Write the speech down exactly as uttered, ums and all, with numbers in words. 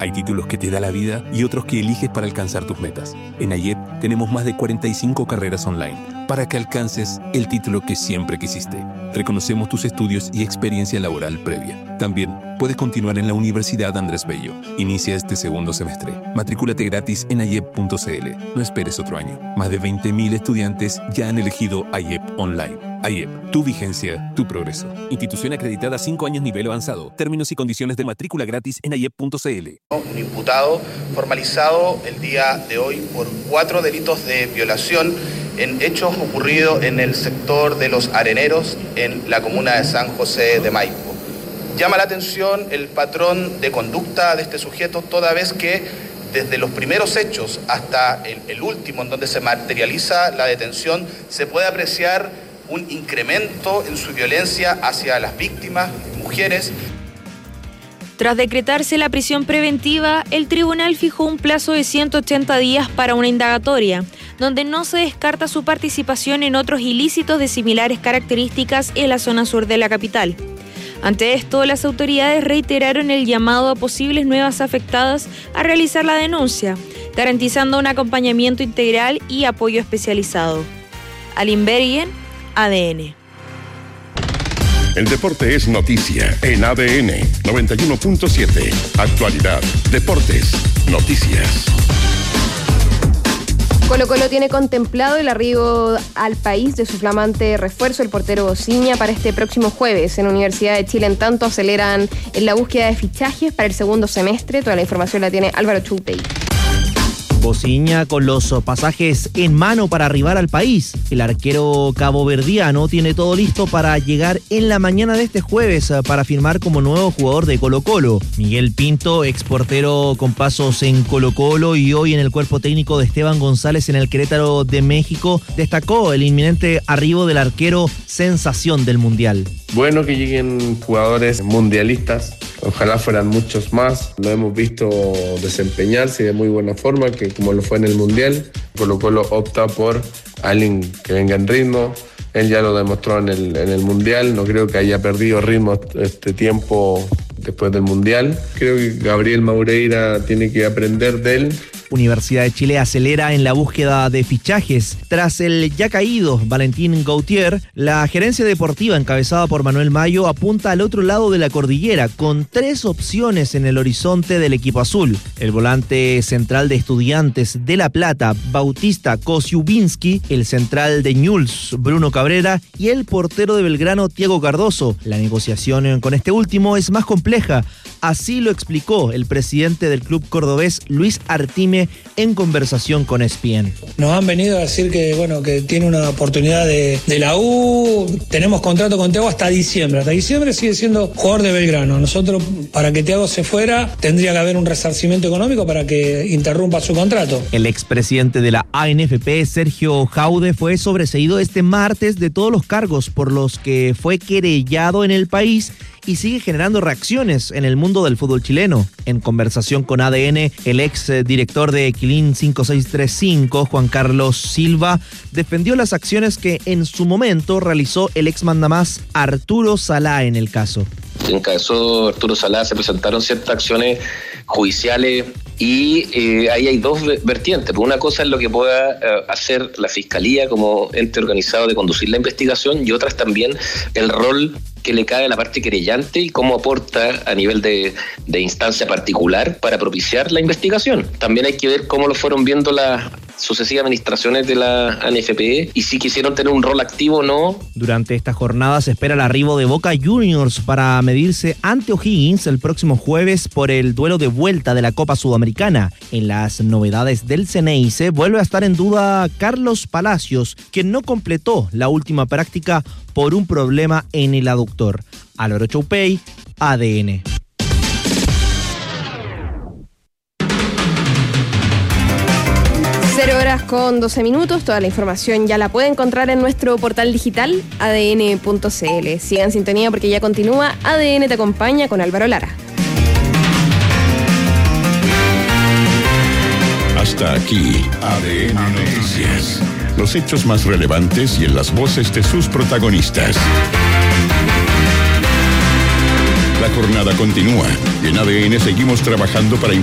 Hay títulos que te da la vida y otros que eliges para alcanzar tus metas. En AYEP tenemos más de cuarenta y cinco carreras online para que alcances el título que siempre quisiste. Reconocemos tus estudios y experiencia laboral previa. También puedes continuar en la Universidad Andrés Bello. Inicia este segundo semestre. Matrículate gratis en ayep punto c l. No esperes otro año. Más de veinte mil estudiantes ya han elegido AYEP Online. AYEP, tu vigencia, tu progreso. Institución acreditada cinco años nivel avanzado. Términos y condiciones de matrícula gratis en ayep punto c l. Un imputado formalizado el día de hoy por cuatro delitos de violación en hechos ocurridos en el sector de Los Areneros, en la comuna de San José de Maipo. Llama la atención el patrón de conducta de este sujeto, toda vez que desde los primeros hechos hasta el, el último, en donde se materializa la detención, se puede apreciar un incremento en su violencia hacia las víctimas, mujeres. Tras decretarse la prisión preventiva, el tribunal fijó un plazo de ciento ochenta días para una indagatoria, donde no se descarta su participación en otros ilícitos de similares características en la zona sur de la capital. Ante esto, las autoridades reiteraron el llamado a posibles nuevas afectadas a realizar la denuncia, garantizando un acompañamiento integral y apoyo especializado. Aline Bergen, A D N. El deporte es noticia en A D N noventa y uno punto siete. Actualidad, deportes, noticias. Colo-Colo tiene contemplado el arribo al país de su flamante refuerzo, el portero Bociña, para este próximo jueves. En Universidad de Chile, en tanto, aceleran en la búsqueda de fichajes para el segundo semestre. Toda la información la tiene Álvaro Chupey. Bociña con los pasajes en mano para arribar al país. El arquero caboverdiano tiene todo listo para llegar en la mañana de este jueves para firmar como nuevo jugador de Colo-Colo. Miguel Pinto, exportero con pasos en Colo-Colo y hoy en el cuerpo técnico de Esteban González en el Querétaro de México, destacó el inminente arribo del arquero sensación del Mundial. Bueno que lleguen jugadores mundialistas, ojalá fueran muchos más. Lo hemos visto desempeñarse de muy buena forma, que como lo fue en el Mundial. Colo-Colo opta por alguien que venga en ritmo. Él ya lo demostró en el, en el Mundial, no creo que haya perdido ritmo este tiempo después del Mundial. Creo que Gabriel Maureira tiene que aprender de él. Universidad de Chile acelera en la búsqueda de fichajes. Tras el ya caído Valentín Gautier, la gerencia deportiva encabezada por Manuel Mayo apunta al otro lado de la cordillera, con tres opciones en el horizonte del equipo azul. El volante central de Estudiantes de La Plata, Bautista Kosiubinski, el central de Newell's, Bruno Cabrera, y el portero de Belgrano, Thiago Cardoso. La negociación con este último es más compleja. Así lo explicó el presidente del club cordobés, Luis Artime, en conversación con E S P N. Nos han venido a decir que, bueno, que tiene una oportunidad de, de la U. Tenemos contrato con Thiago hasta diciembre. Hasta diciembre sigue siendo jugador de Belgrano. Nosotros, para que Thiago se fuera, tendría que haber un resarcimiento económico para que interrumpa su contrato. El expresidente de la A N F P, Sergio Jaude, fue sobreseído este martes de todos los cargos por los que fue querellado en el país y sigue generando reacciones en el mundo del fútbol chileno. En conversación con A D N, el ex director de Quilín cinco seis tres cinco, Juan Carlos Silva, defendió las acciones que en su momento realizó el ex mandamás Arturo Salá en el caso. Encabezó Arturo Salá, se presentaron ciertas acciones judiciales y eh, ahí hay dos vertientes. Una cosa es lo que pueda eh, hacer la Fiscalía como ente organizado de conducir la investigación, y otra es también el rol que le cae a la parte querellante y cómo aporta a nivel de, de instancia particular para propiciar la investigación. También hay que ver cómo lo fueron viendo las sucesivas administraciones de la A N F P y si quisieron tener un rol activo o no. Durante esta jornada se espera el arribo de Boca Juniors para medirse ante O'Higgins el próximo jueves por el duelo de vuelta de la Copa Sudamericana. En las novedades del Ceneice vuelve a estar en duda Carlos Palacios, quien no completó la última práctica por un problema en el aductor. Álvaro Choupey, A D N. Cero horas con doce minutos. Toda la información ya la puede encontrar en nuestro portal digital a d n punto c l. Sigan en sintonía porque ya continúa A D N Te Acompaña con Álvaro Lara. Hasta aquí, A D N Noticias. Los hechos más relevantes y en las voces de sus protagonistas. La jornada continúa y en A D N seguimos trabajando para